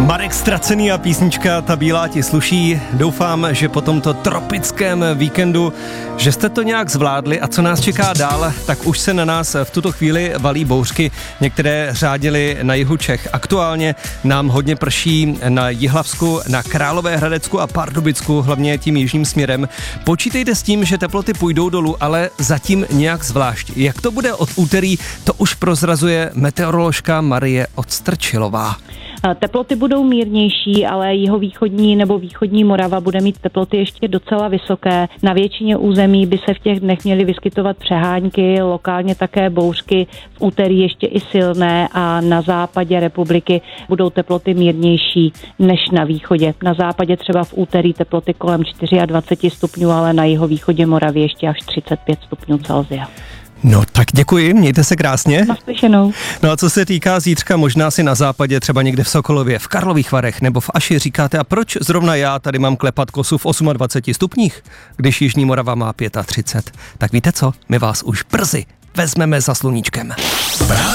Marek Ztracený a písnička Ta bílá ti sluší. Doufám, že po tomto tropickém víkendu, že jste to nějak zvládli a co nás čeká dál, tak už se na nás v tuto chvíli valí bouřky. Některé řádily na jihu Čech. Aktuálně nám hodně prší na Jihlavsku, na Královéhradecku a Pardubicku, hlavně tím jižním směrem. Počítejte s tím, že teploty půjdou dolů, ale zatím nějak zvlášť. Jak to bude od úterý, to už prozrazuje meteoroložka Marie Odstrčilová. Teploty budou mírnější, ale jihovýchodní nebo východní Morava bude mít teploty ještě docela vysoké. Na většině území by se v těch dnech měly vyskytovat přehánky, lokálně také bouřky, v úterý ještě i silné a na západě republiky budou teploty mírnější než na východě. Na západě třeba v úterý teploty kolem 24 stupňů, ale na jihovýchodě Moravy ještě až 35 stupňů Celsia. No tak děkuji, mějte se krásně. Naslyšenou. No a co se týká zítřka, možná si na západě, třeba někde v Sokolově, v Karlových Varech nebo v Aši říkáte, a proč zrovna já tady mám klepat kosu v 28 stupních, když jižní Morava má 35. Tak víte co, my vás už brzy vezmeme za sluníčkem.